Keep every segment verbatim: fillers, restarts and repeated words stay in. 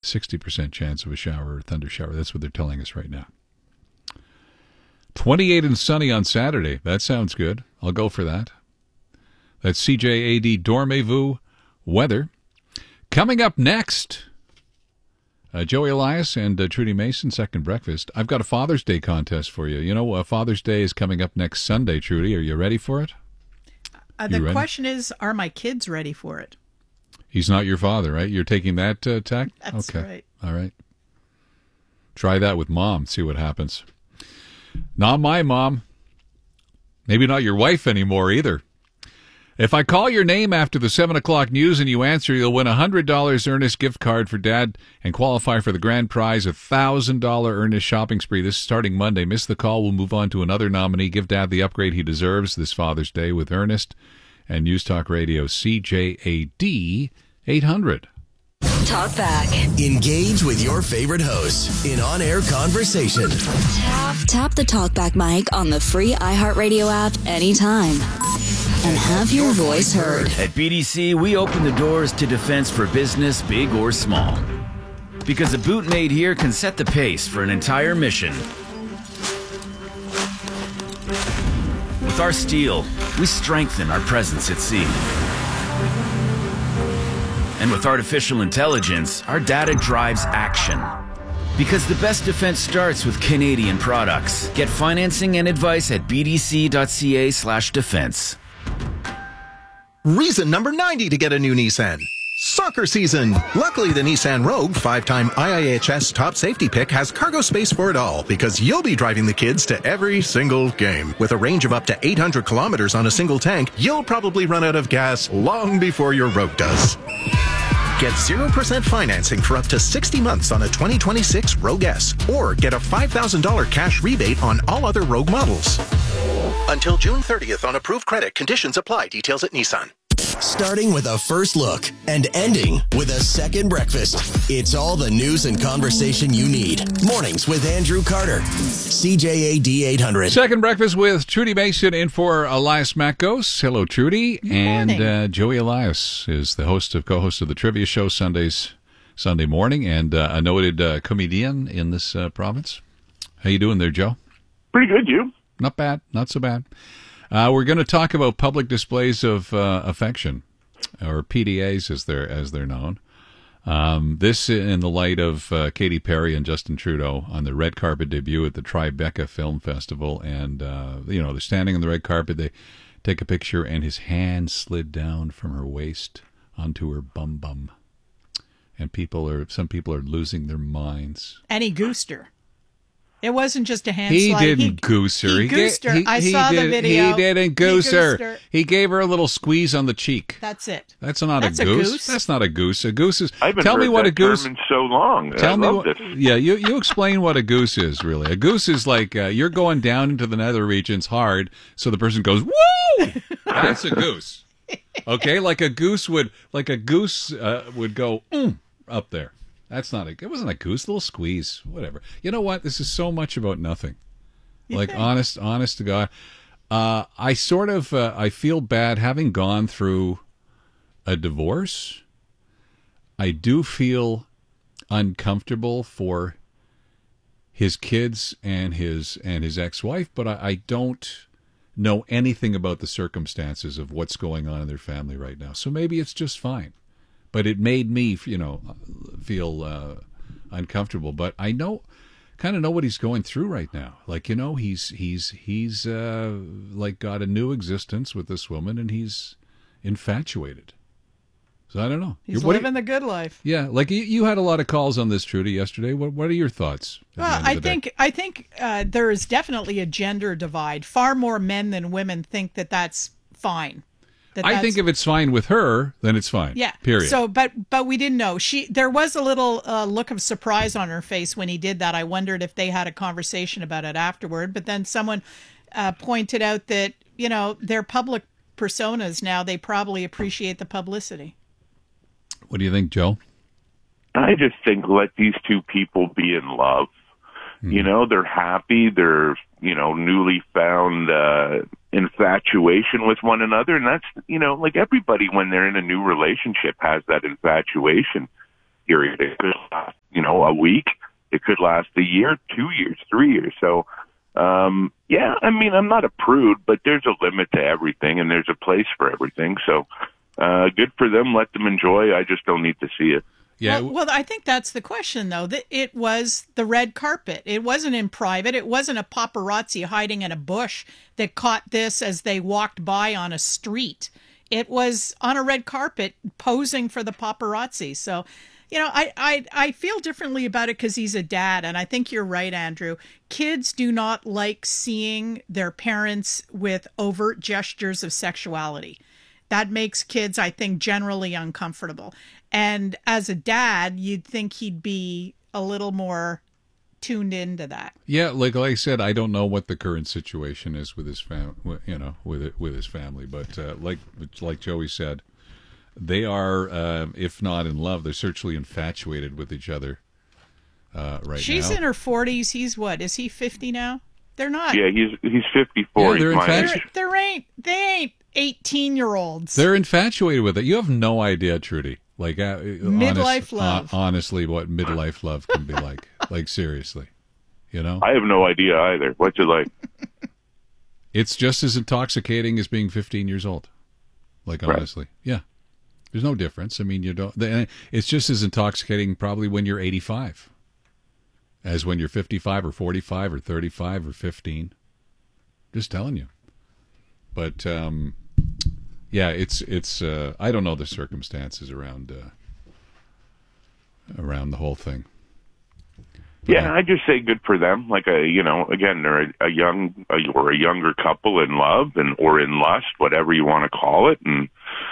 sixty percent chance of a shower or thunder shower. That's what they're telling us right now. twenty-eight and sunny on Saturday. That sounds good. I'll go for that. That's C J A D Dormez-vous weather. Coming up next, uh, Joey Elias and uh, Trudy Mason, Second Breakfast. I've got a Father's Day contest for you. You know, uh, Father's Day is coming up next Sunday, Trudy. Are you ready for it? Uh, the question is, are my kids ready for it? He's not your father, right? You're taking that uh, tack? That's okay. right. All right. Try that with Mom. See what happens. Not my mom. Maybe not your wife anymore either. If I call your name after the seven o'clock news and you answer, you'll win a one hundred dollars Earnest gift card for Dad and qualify for the grand prize, a one thousand dollars Earnest shopping spree. This is starting Monday. Miss the call. We'll move on to another nominee. Give Dad the upgrade he deserves this Father's Day with Earnest and News Talk Radio C J A D eight hundred. Talk back. Engage with your favorite hosts in on-air conversation. Tap, tap the TalkBack mic on the free iHeartRadio app anytime. And have your voice heard. At B D C, we open the doors to defense for business, big or small. Because a boot made here can set the pace for an entire mission. With our steel, we strengthen our presence at sea. And with artificial intelligence, our data drives action. Because the best defense starts with Canadian products. Get financing and advice at bdc.ca slash defense. Reason number ninety to get a new Nissan. Soccer season. Luckily, the Nissan Rogue, five-time I I H S top safety pick, has cargo space for it all because you'll be driving the kids to every single game. With a range of up to eight hundred kilometers on a single tank, you'll probably run out of gas long before your Rogue does. Get zero percent financing for up to sixty months on a twenty twenty-six Rogue S, or get a five thousand dollars cash rebate on all other Rogue models. Until June thirtieth on approved credit. Conditions apply. Details at Nissan. Starting with a first look and ending with a second breakfast. It's all the news and conversation you need. Mornings with Andrew Carter. C J A D eight hundred. Second Breakfast with Trudy Mason in for Elias Mackos. Hello, Trudy. Good and morning. uh, Joey Elias is the host of co-host of the Trivia Show Sundays, Sunday morning, and uh, a noted uh, comedian in this uh, province. How you doing there, Joe? Pretty good, you? Not bad. Not so bad. Uh, we're going to talk about public displays of uh, affection, or P D As as they're as they're known. Um, this in the light of uh, Katy Perry and Justin Trudeau on the red carpet debut at the Tribeca Film Festival, and uh, you know they're standing on the red carpet. They take a picture, and his hand slid down from her waist onto her bum bum, and people are some people are losing their minds. And he goosed her. It wasn't just a hand He slide. didn't he, goose her. He, He goosed ga- her. he- I he saw the did- video. He didn't goose He her. goosed her. He gave her a little squeeze on the cheek. That's it. That's not That's a, a goose. goose. That's not a goose. A goose is. I haven't tell heard me what that a goose. term in so long. Tell I me love what. this. Yeah, you you explain what a goose is really. A goose is like uh, you're going down into the nether regions hard, so the person goes woo. That's a goose. Okay, like a goose would like a goose uh, would go mm, up there. That's not a. It wasn't a goose. A little squeeze. Whatever. You know what? This is so much about nothing. Like honest, honest to God, uh, I sort of uh, I feel bad having gone through a divorce. I do feel uncomfortable for his kids and his and his ex-wife, but I, I don't know anything about the circumstances of what's going on in their family right now. So maybe it's just fine. But it made me, you know, feel uh, uncomfortable. But I know. Kind of know what he's going through right now. Like, you know, he's he's he's uh, like got a new existence with this woman, and he's infatuated. So I don't know. He's What do living you- the good life. Yeah, like you, you had a lot of calls on this, Trudy, yesterday. What what are your thoughts? at the Well, end of I the day? think I think uh, there is definitely a gender divide. Far more men than women think that that's fine. That I that's- think if it's fine with her, then it's fine. Yeah. Period. So, but but we didn't know. She there was a little uh, look of surprise on her face when he did that. I wondered if they had a conversation about it afterward. But then someone uh, pointed out that you know they're public personas now. They probably appreciate the publicity. What do you think, Joe? I just think let these two people be in love. Hmm. You know, they're happy. They're, you know, newly found uh, infatuation with one another. And that's, you know, like everybody when they're in a new relationship has that infatuation period. It could last know, a week. It could last a year, two years, three years. So, um, yeah, I mean, I'm not a prude, but there's a limit to everything, and there's a place for everything. So, uh, good for them. Let them enjoy. I just don't need to see it. Yeah. Well, well, I think that's the question, though. That it was the red carpet. It wasn't in private. It wasn't a paparazzi hiding in a bush that caught this as they walked by on a street. It was on a red carpet posing for the paparazzi. So, you know, I, I, I feel differently about it because he's a dad. And I think you're right, Andrew. Kids do not like seeing their parents with overt gestures of sexuality. That makes kids, I think, generally uncomfortable. And as a dad, you'd think he'd be a little more tuned into that. Yeah, like, like I said, I don't know what the current situation is with his fam, you know, with it, with his family. But uh, like like Joey said, they are, uh, if not in love, they're certainly infatuated with each other uh, right She's now. in her forties. He's what? Is he fifty now? They're not. Yeah, he's he's fifty-four. Yeah, they're he's my infatu- age. There ain't. They ain't eighteen-year-olds. They're infatuated with it. You have no idea, Trudy. Like uh, midlife honest, love. Uh, honestly, what midlife love can be like. Like seriously, you know. I have no idea either. What's it like? It's just as intoxicating as being fifteen years old. Like honestly, right. Yeah. There's no difference. I mean, you don't. It's just as intoxicating probably when you're eighty-five as when you're fifty-five or forty-five or thirty-five or fifteen. Just telling you. But um, yeah, it's it's. Uh, I don't know the circumstances around uh, around the whole thing. But yeah, I just say good for them. Like a, you know, again, they're a, a young a, or a younger couple in love and or in lust, whatever you want to call it, and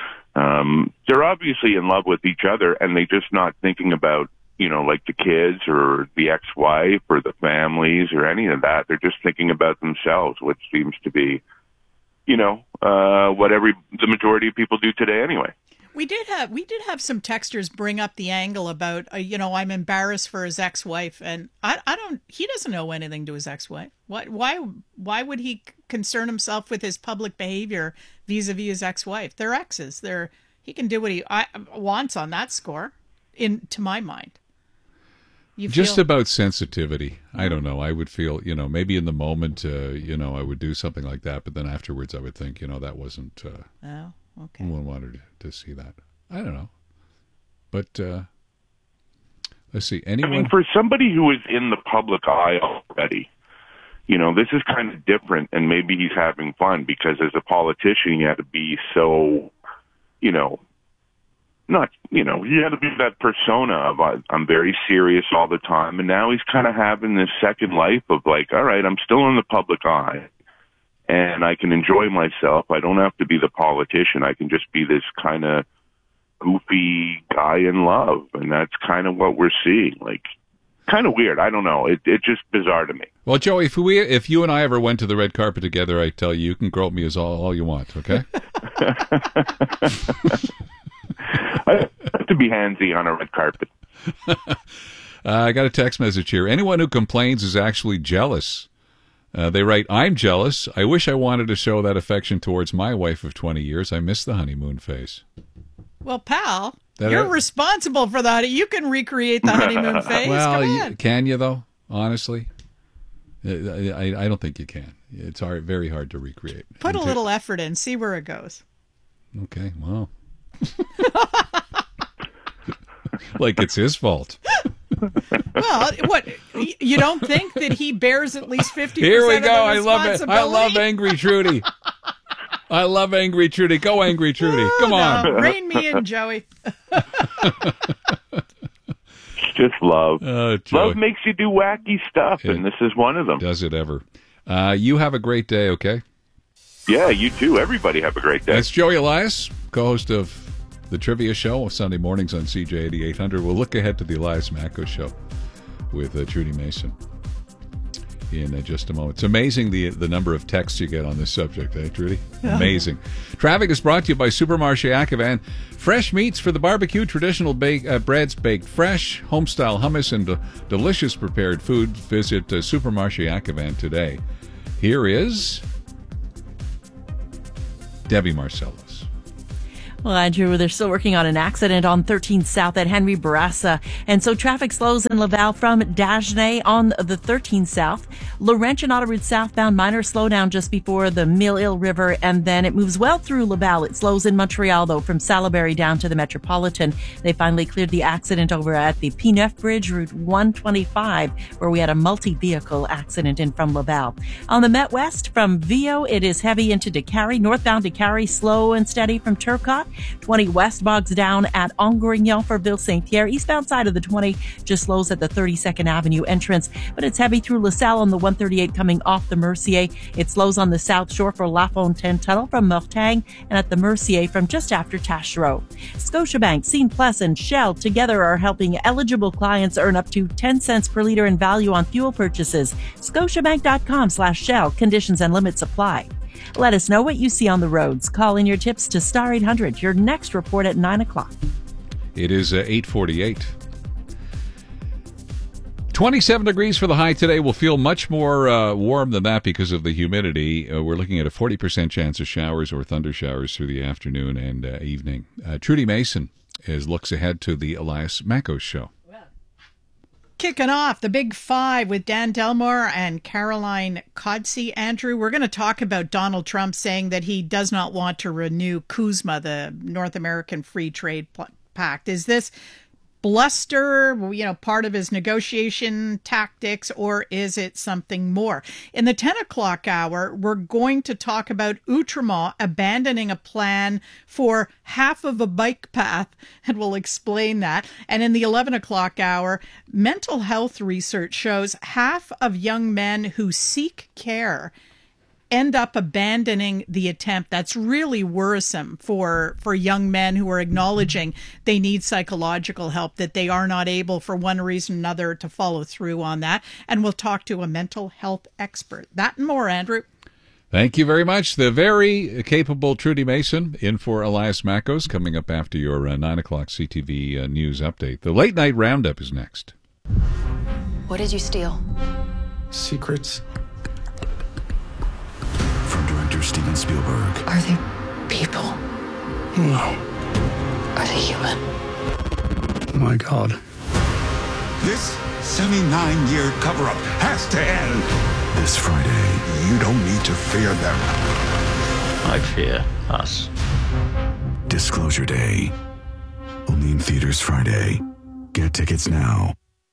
um, they're obviously in love with each other, and they're just not thinking about, you know, like the kids or the ex-wife or the families or any of that. They're just thinking about themselves, which seems to be, you know, uh, what every the majority of people do today anyway. We did have we did have some texters bring up the angle about, uh, you know, I'm embarrassed for his ex-wife, and I I don't he doesn't know anything to his ex-wife. What why why would he concern himself with his public behavior vis-a-vis his ex-wife? They're exes. They're he can do what he I, wants on that score, in to my mind. You Just feel... about sensitivity. I don't know. I would feel, you know, maybe in the moment, uh, you know, I would do something like that, but then afterwards I would think, you know, that wasn't. Uh, oh, okay. No one wanted to see that. I don't know, but uh, let's see. Anyone? I mean, for somebody who is in the public eye already, you know, this is kind of different, and maybe he's having fun because as a politician, you had to be so, you know. Not, you know, he had to be that persona of I'm very serious all the time, and now he's kind of having this second life of like, all right, I'm still in the public eye, and I can enjoy myself. I don't have to be the politician. I can just be this kind of goofy guy in love, and that's kind of what we're seeing. Like, kind of weird. I don't know. It it's just bizarre to me. Well, Joey, if we if you and I ever went to the red carpet together, I tell you, you can grope me as all, all you want. Okay. I have to be handsy on a red carpet. uh, I got a text message here. Anyone who complains is actually jealous. Uh, they write, I'm jealous. I wish I wanted to show that affection towards my wife of twenty years. I miss the honeymoon phase. Well, pal, that you're it? responsible for that. You can recreate the honeymoon phase. Well, Come you, on. can you, though? Honestly? I, I, I don't think you can. It's hard, very hard to recreate. Put and a to, little effort in. See where it goes. Okay, well. Like it's his fault. Well, what, you don't think that he bears at least fifty percent Here we of go. the I love it. responsibility? I love Angry Trudy. I love Angry Trudy. Go Angry Trudy. Oh, Come on. no. Rein me in, Joey. Just love. Uh, love makes you do wacky stuff, it, and this is one of them. Does it ever? Uh, you have a great day, okay? Yeah, you too. Everybody have a great day. That's Joey Elias, co-host of the Trivia Show Sunday mornings on C J eighty-eight hundred. We'll look ahead to the Elias Macko Show with uh, Trudy Mason in uh, just a moment. It's amazing the the number of texts you get on this subject, eh, Trudy? Yeah. Amazing. Traffic is brought to you by Supermarché Ativan. Fresh meats for the barbecue, traditional bake, uh, breads baked fresh, home-style hummus, and de- delicious prepared food. Visit uh, Supermarché Ativan today. Here is Debbie Marcellos. Well, Andrew, they're still working on an accident on thirteenth South at Henry Bourassa. And so traffic slows in Laval from Dagenais on the thirteenth South. Laurentian Autoroute southbound, minor slowdown just before the Mille-Île River. And then it moves well through Laval. It slows in Montreal, though, from Salaberry down to the Metropolitan. They finally cleared the accident over at the P neuf Bridge, Route one twenty-five, where we had a multi-vehicle accident in from Laval. On the Met West from Vio, it is heavy into Décarie. Northbound Décarie, slow and steady from Turcotte. twenty west bogs down at Angrignon for Ville-Saint-Pierre. Eastbound side of the twenty just slows at the thirty-second Avenue entrance, but it's heavy through LaSalle on the one thirty-eight coming off the Mercier. It slows on the South Shore for La Fontaine Tunnel from Mortagne and at the Mercier from just after Taschereau. Scotiabank, Scene Plus, and Shell together are helping eligible clients earn up to ten cents per liter in value on fuel purchases. Scotiabank.com slash Shell. Conditions and limits apply. Let us know what you see on the roads. Call in your tips to Star eight hundred. Your next report at nine o'clock. It is uh, eight forty-eight. twenty-seven degrees for the high today. Will feel much more uh, warm than that because of the humidity. Uh, we're looking at a forty percent chance of showers or thunder showers through the afternoon and uh, evening. Uh, Trudy Mason is looks ahead to the Elias Makos show. Kicking off the Big Five with Dan Delmore and Caroline Codsey. Andrew, we're going to talk about Donald Trump saying that he does not want to renew CUSMA, the North American Free Trade Pact. Is this bluster, you know, part of his negotiation tactics, or is it something more? In the ten o'clock hour, we're going to talk about Outremont abandoning a plan for half of a bike path, and we'll explain that. And in the eleven o'clock hour, mental health research shows half of young men who seek care end up abandoning the attempt. That's really worrisome for for young men who are acknowledging they need psychological help, that they are not able for one reason or another to follow through on that. And we'll talk to a mental health expert. That and more, Andrew. Thank you very much. The very capable Trudy Mason in for Elias Makos coming up after your uh, nine o'clock C T V uh, news update. The late night roundup is next. What did you steal? Secrets. From director Steven Spielberg. Are they people? No. Are they human? Oh my God. This seventy-nine year cover-up has to end. This Friday. You don't need to fear them. I fear us. Disclosure Day. Only in theaters Friday. Get tickets now.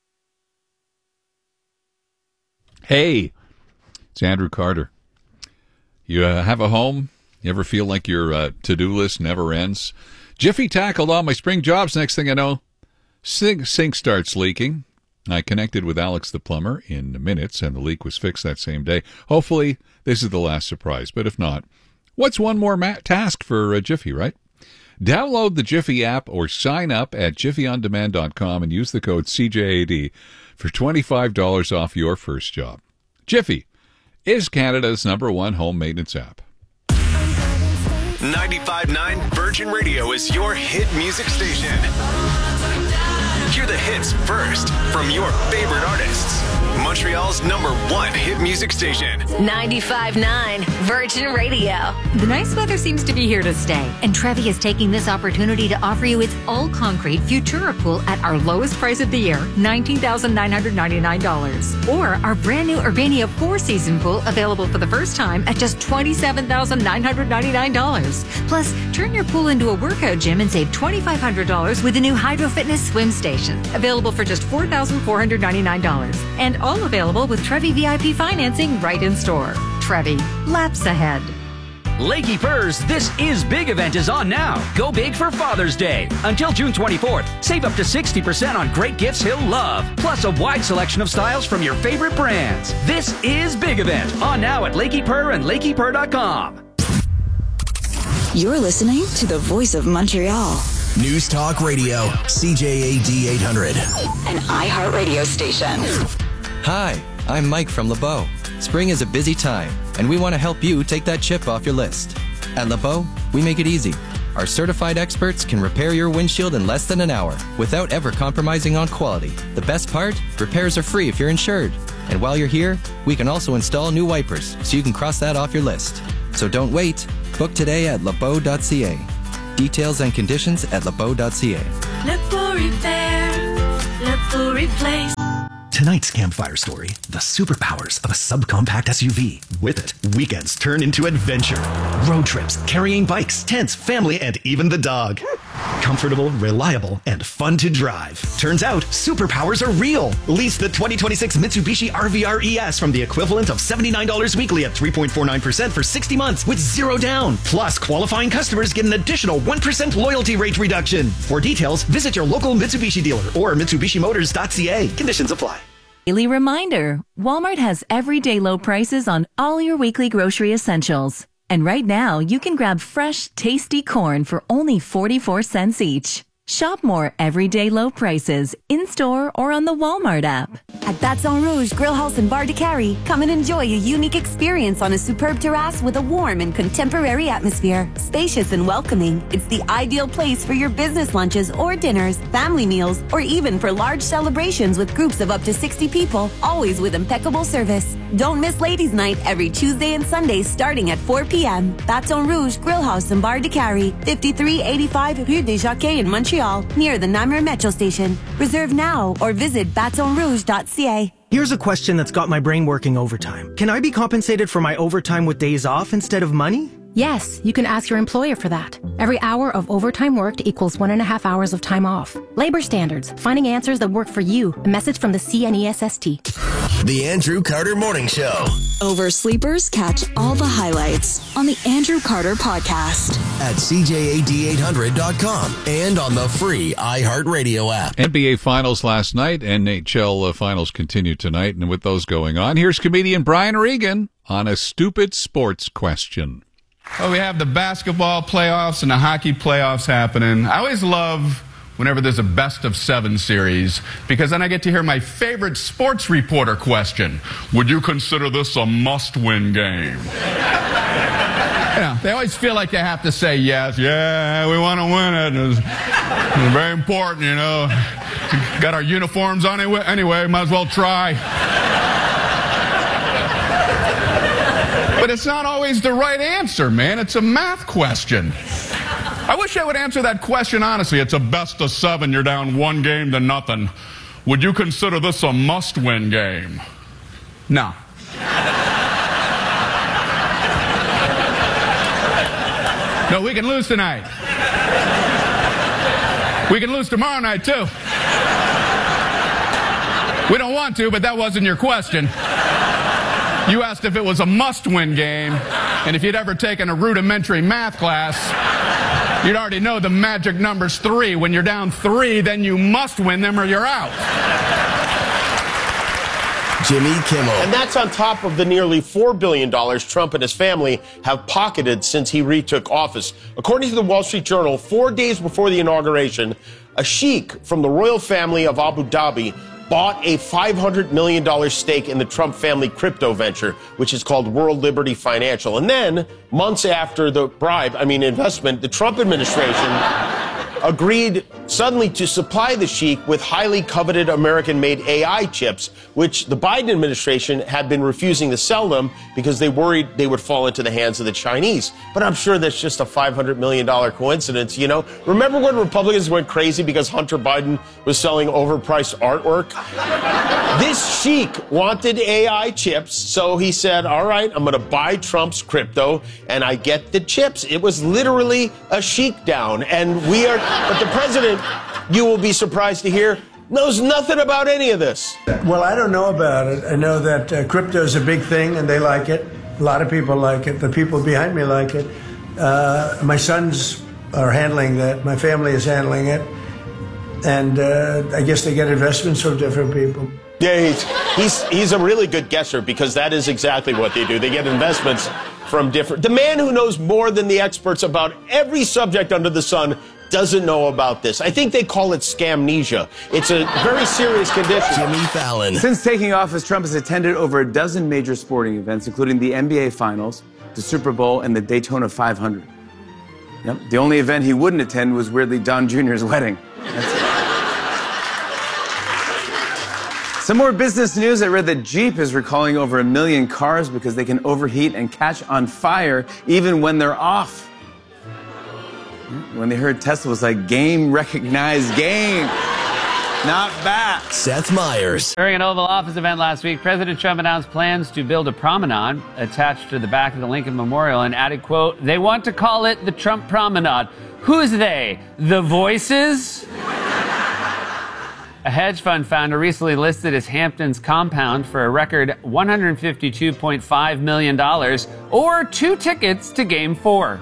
Hey, it's Andrew Carter. You uh, have a home? You ever feel like your uh, to-do list never ends? Jiffy tackled all my spring jobs. Next thing I know, sink, sink starts leaking. I connected with Alex the plumber in minutes, and the leak was fixed that same day. Hopefully, this is the last surprise. But if not, what's one more ma- task for uh, Jiffy, right? Download the Jiffy app or sign up at jiffy on demand dot com and use the code C J A D for twenty-five dollars off your first job. Jiffy is Canada's number one home maintenance app. ninety-five point nine Virgin Radio is your hit music station. Hear the hits first from your favorite artists. Montreal's number one hit music station. ninety-five point nine Virgin Radio. The nice weather seems to be here to stay, and Trevi is taking this opportunity to offer you its all-concrete Futura pool at our lowest price of the year, nineteen thousand nine hundred ninety-nine dollars. Or our brand new Urbania four-season pool, available for the first time at just twenty-seven thousand nine hundred ninety-nine dollars. Plus, turn your pool into a workout gym and save twenty-five hundred dollars with the new Hydro Fitness swim station, available for just four thousand four hundred ninety-nine dollars. And all available with Trevi V I P financing right in store. Trevi, laps ahead. Lakey Furs, this is big event is on now. Go big for Father's Day. Until June twenty-fourth, save up to sixty percent on great gifts he'll love. Plus a wide selection of styles from your favorite brands. This is big event on now at Lakey Purr and lakey purr dot com. You're listening to the voice of Montreal. News Talk Radio, C J A D eight hundred. An iHeartRadio station. Hi, I'm Mike from LeBeau. Spring is a busy time, and we want to help you take that chip off your list. At LeBeau, we make it easy. Our certified experts can repair your windshield in less than an hour without ever compromising on quality. The best part? Repairs are free if you're insured. And while you're here, we can also install new wipers so you can cross that off your list. So don't wait. Book today at lebeau dot c a. Details and conditions at lebeau dot c a. Look for repair, look for replace. Tonight's campfire story, the superpowers of a subcompact S U V. With it, weekends turn into adventure. Road trips, carrying bikes, tents, family, and even the dog. Comfortable, reliable, and fun to drive. Turns out, superpowers are real. Lease the twenty twenty-six Mitsubishi R V R E S from the equivalent of seventy-nine dollars weekly at three point four nine percent for sixty months with zero down. Plus, qualifying customers get an additional one percent loyalty rate reduction. For details, visit your local Mitsubishi dealer or mitsubishi motors dot c a. Conditions apply. Daily reminder, Walmart has everyday low prices on all your weekly grocery essentials. And right now, you can grab fresh, tasty corn for only forty-four cents each. Shop more everyday low prices in-store or on the Walmart app. At Baton Rouge Grill House and Bar de Carry, come and enjoy a unique experience on a superb terrace with a warm and contemporary atmosphere. Spacious and welcoming, it's the ideal place for your business lunches or dinners, family meals, or even for large celebrations with groups of up to sixty people, always with impeccable service. Don't miss Ladies' Night every Tuesday and Sunday starting at four p.m. Baton Rouge Grill House and Bar de Carry, fifty-three eighty-five Rue des Jacquets in Montreal. Near the Namur Metro Station. Reserve now or visit baton rouge dot c a. Here's a question that's got my brain working overtime. Can I be compensated for my overtime with days off instead of money? Yes, you can ask your employer for that. Every hour of overtime worked equals one and a half hours of time off. Labor standards, finding answers that work for you. A message from the C N E S S T. The Andrew Carter Morning Show. Oversleepers catch all the highlights on the Andrew Carter Podcast at c j a d eight hundred dot com and on the free iHeartRadio app. N B A Finals last night, N H L Finals continue tonight, and with those going on, here's comedian Brian Regan on a stupid sports question. Well, we have the basketball playoffs and the hockey playoffs happening. I always love whenever there's a best of seven series, because then I get to hear my favorite sports reporter question. Would you consider this a must-win game? Yeah, they always feel like they have to say yes. Yeah, we want to win it. It's, it's very important, you know. Got our uniforms on anyway, anyway, might as well try. But it's not always the right answer, man. It's a math question. I wish I would answer that question honestly. It's a best of seven. You're down one game to nothing. Would you consider this a must-win game? No. No, we can lose tonight. We can lose tomorrow night, too. We don't want to, but that wasn't your question. You asked if it was a must-win game, and if you'd ever taken a rudimentary math class, you'd already know the magic number's three. When you're down three, then you must win them or you're out. Jimmy Kimmel. And that's on top of the nearly four billion dollars Trump and his family have pocketed since he retook office. According to the Wall Street Journal, four days before the inauguration, a sheikh from the royal family of Abu Dhabi bought a five hundred million dollars stake in the Trump family crypto venture, which is called World Liberty Financial. And then, months after the bribe, I mean investment, the Trump administration agreed suddenly to supply the sheik with highly coveted American-made A I chips, which the Biden administration had been refusing to sell them because they worried they would fall into the hands of the Chinese. But I'm sure that's just a five hundred million dollars coincidence, you know? Remember when Republicans went crazy because Hunter Biden was selling overpriced artwork? This sheik wanted A I chips, so he said, all right, I'm going to buy Trump's crypto, and I get the chips. It was literally a sheik down, and we are... But the president, you will be surprised to hear, knows nothing about any of this. Well, I don't know about it. I know that uh, crypto is a big thing, and they like it. A lot of people like it. The people behind me like it. Uh, my sons are handling that. My family is handling it. And uh, I guess they get investments from different people. Yeah, he's, he's, he's a really good guesser, because that is exactly what they do. They get investments from different... The man who knows more than the experts about every subject under the sun doesn't know about this. I think they call it scamnesia. It's a very serious condition. Jimmy Fallon. Since taking office, Trump has attended over a dozen major sporting events, including the N B A Finals, the Super Bowl, and the Daytona five hundred. Yep. The only event he wouldn't attend was, weirdly, Don Junior's wedding. That's it. Some more business news. I read that Jeep is recalling over a million cars because they can overheat and catch on fire even when they're off. When they heard Tesla was like, game recognized game. Not bad. Seth Meyers. During an Oval Office event last week, President Trump announced plans to build a promenade attached to the back of the Lincoln Memorial and added, quote, they want to call it the Trump Promenade. Who's they? The voices? A hedge fund founder recently listed his Hamptons compound for a record one hundred fifty-two point five million dollars, or two tickets to Game four.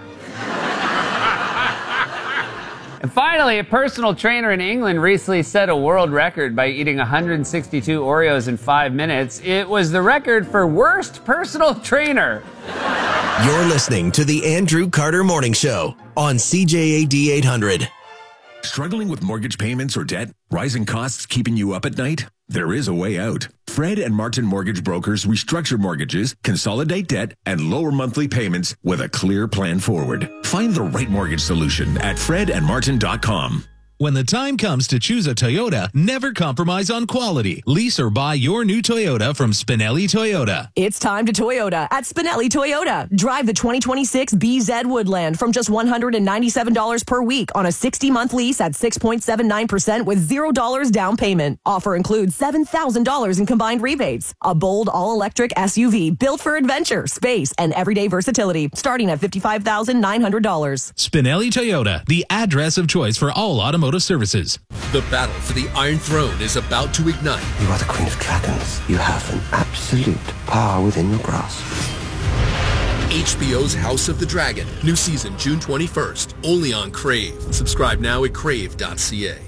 And finally, a personal trainer in England recently set a world record by eating one hundred sixty-two Oreos in five minutes. It was the record for worst personal trainer. You're listening to the Andrew Carter Morning Show on C J A D eight hundred. Struggling with mortgage payments or debt? Rising costs keeping you up at night? There is a way out. Fred and Martin Mortgage Brokers restructure mortgages, consolidate debt, and lower monthly payments with a clear plan forward. Find the right mortgage solution at fred and martin dot com. When the time comes to choose a Toyota, never compromise on quality. Lease or buy your new Toyota from Spinelli Toyota. It's time to Toyota at Spinelli Toyota. Drive the twenty twenty-six B Z Woodland from just one hundred ninety-seven dollars per week on a sixty-month lease at six point seven nine percent with zero dollars down payment. Offer includes seven thousand dollars in combined rebates. A bold all-electric S U V built for adventure, space, and everyday versatility, starting at fifty-five thousand nine hundred dollars. Spinelli Toyota, the address of choice for all automotive services. The battle for the Iron Throne is about to ignite. You are the Queen of Dragons. You have an absolute power within your grasp. H B O's House of the Dragon. New season June twenty-first. Only on Crave. Subscribe now at crave dot c a.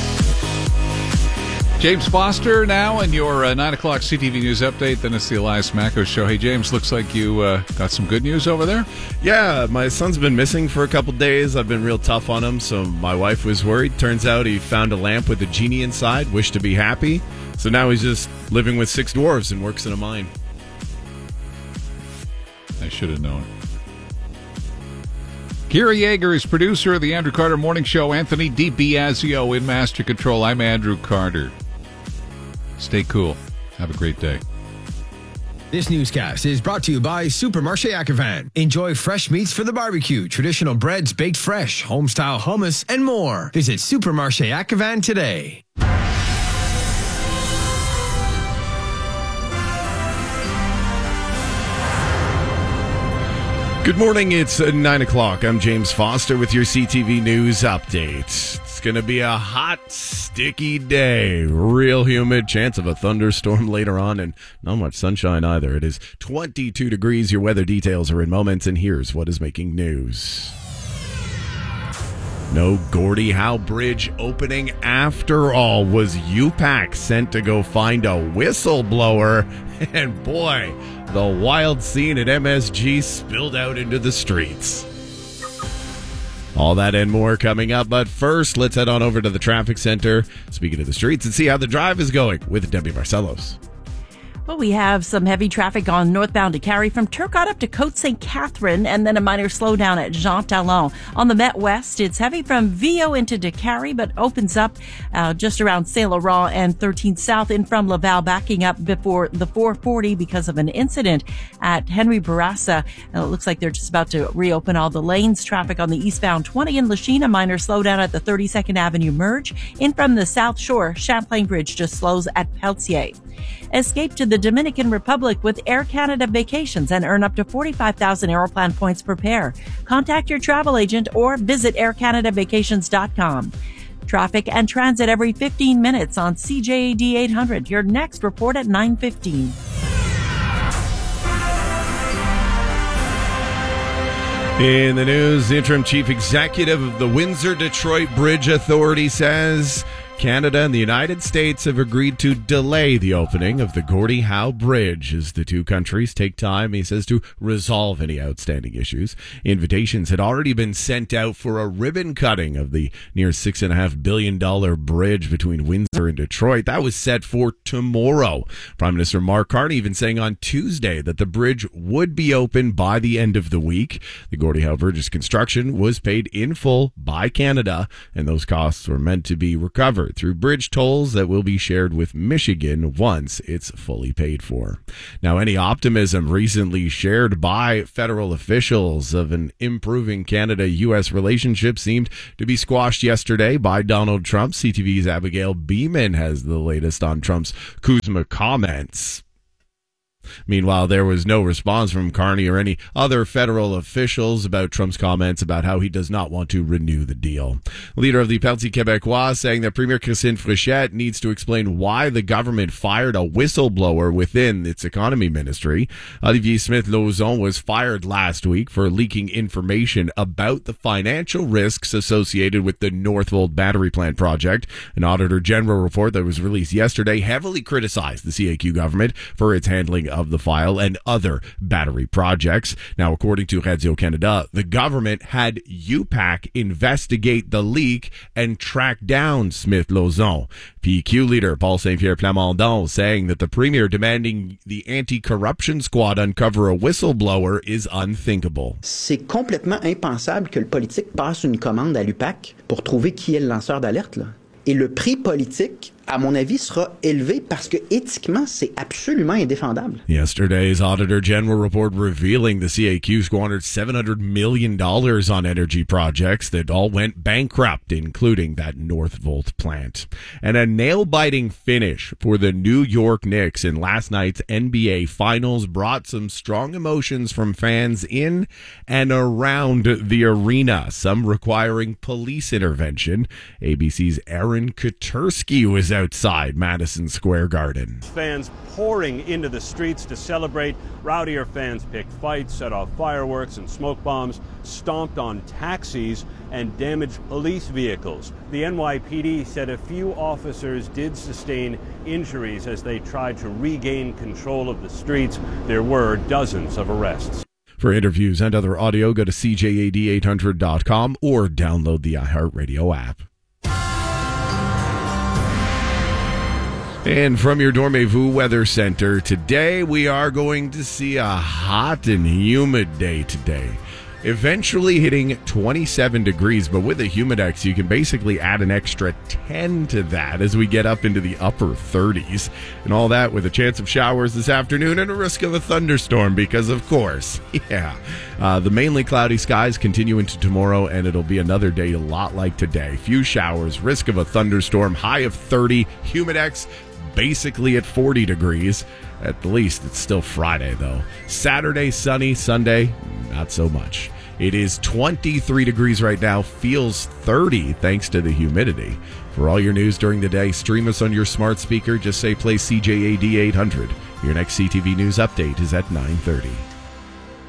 James Foster now in your uh, nine o'clock C T V News Update. Then it's the Elias Macco Show. Hey, James, looks like you uh, got some good news over there. Yeah, my son's been missing for a couple days. I've been real tough on him, so my wife was worried. Turns out he found a lamp with a genie inside, wished to be happy. So now he's just living with six dwarves and works in a mine. I should have known. Kira Yeager is producer of the Andrew Carter Morning Show. Anthony DiBiasio in Master Control. I'm Andrew Carter. Stay cool. Have a great day. This newscast is brought to you by Supermarché Akhavan. Enjoy fresh meats for the barbecue, traditional breads baked fresh, home-style hummus, and more. Visit Supermarché Akhavan today. Good morning, it's nine o'clock. I'm James Foster with your C T V News Update. It's going to be a hot, sticky day. Real humid, chance of a thunderstorm later on, and not much sunshine either. It is twenty-two degrees. Your weather details are in moments, and here's what is making news. No Gordie Howe Bridge opening after all. Was U PAC sent to go find a whistleblower? And boy, the wild scene at M S G spilled out into the streets. All that and more coming up, but first, let's head on over to the traffic center, speaking of the streets, and see how the drive is going with Debbie Marcellos. Well, we have some heavy traffic on northbound to Cary from Turcotte up to Côte Saint Catherine, and then a minor slowdown at Jean Talon. On the Met West, it's heavy from Viau into Décarie, but opens up uh, just around Saint Laurent and thirteenth South in from Laval, backing up before the four forty because of an incident at Henry Bourassa. And it looks like they're just about to reopen all the lanes. Traffic on the eastbound twenty in Lachine, a minor slowdown at the thirty-second Avenue merge. In from the South Shore, Champlain Bridge just slows at Pelletier. Escape to the Dominican Republic with Air Canada Vacations and earn up to forty-five thousand Aeroplan points per pair. Contact your travel agent or visit air canada vacations dot com. Traffic and transit every fifteen minutes on C J A D eight hundred. Your next report at nine fifteen. In the news, the interim chief executive of the Windsor-Detroit Bridge Authority says Canada and the United States have agreed to delay the opening of the Gordie Howe Bridge as the two countries take time, he says, to resolve any outstanding issues. Invitations had already been sent out for a ribbon cutting of the near six and a half billion dollar bridge between Windsor and Detroit. That was set for tomorrow. Prime Minister Mark Carney even saying on Tuesday that the bridge would be open by the end of the week. The Gordie Howe Bridge's construction was paid in full by Canada, and those costs were meant to be recovered airport through bridge tolls that will be shared with Michigan once it's fully paid for. Now, any optimism recently shared by federal officials of an improving Canada-U S relationship seemed to be squashed yesterday by Donald Trump. C T V's Abigail Beeman has the latest on Trump's Kuzma comments. Meanwhile, there was no response from Carney or any other federal officials about Trump's comments about how he does not want to renew the deal. Leader of the Parti Québécois saying that Premier Christine Fréchette needs to explain why the government fired a whistleblower within its economy ministry. Olivier Smith-Lauzon was fired last week for leaking information about the financial risks associated with the Northvolt battery plant project. An Auditor General report that was released yesterday heavily criticized the C A Q government for its handling of the file and other battery projects. Now, according to Radio-Canada, the government had U PAC investigate the leak and track down Smith-Lauzon. P Q leader Paul Saint-Pierre Plamondon saying that the premier demanding the anti-corruption squad uncover a whistleblower is unthinkable. C'est complètement impensable que le politique passe une commande à l'U PAC pour trouver qui est le lanceur d'alerte, là. Et le prix politique, à mon avis, sera élevé parce que éthiquement, c'est absolument indéfendable. Yesterday's Auditor General report revealing the C A Q squandered seven hundred million dollars on energy projects that all went bankrupt, including that Northvolt plant. And a nail-biting finish for the New York Knicks in last night's N B A Finals brought some strong emotions from fans in and around the arena, some requiring police intervention. A B C's Aaron Katersky was outside Madison Square Garden. Fans pouring into the streets to celebrate. Rowdier fans picked fights, set off fireworks and smoke bombs, stomped on taxis, and damaged police vehicles. The N Y P D said a few officers did sustain injuries as they tried to regain control of the streets. There were dozens of arrests. For interviews and other audio, go to C J A D eight hundred dot com or download the iHeartRadio app. And from your Dormez-vous Weather Center, today we are going to see a hot and humid day today. Eventually hitting twenty-seven degrees, but with a Humidex, you can basically add an extra ten to that as we get up into the upper thirties. And all that with a chance of showers this afternoon and a risk of a thunderstorm because, of course, yeah. Uh, the mainly cloudy skies continue into tomorrow, and it'll be another day a lot like today. Few showers, risk of a thunderstorm, high of thirty, Humidex basically at forty degrees. At least it's still Friday, though. Saturday, sunny. Sunday, not so much. It is twenty-three degrees right now. Feels thirty thanks to the humidity. For all your news during the day, stream us on your smart speaker. Just say play C J A D eight hundred. Your next C T V News update is at nine thirty.